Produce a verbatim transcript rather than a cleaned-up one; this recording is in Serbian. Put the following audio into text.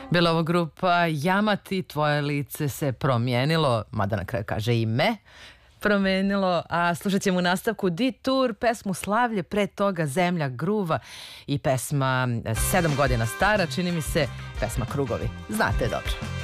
Bila ovo grupa Jamat i Tvoje lice se promijenilo, mada na kraju kaže i me promenilo, a slušat ćemo u nastavku Detour, pesmu Slavlje, pre toga Zemlja gruva i pesma sedam godina stara, čini mi se, pesma Krugovi. Znate dobro.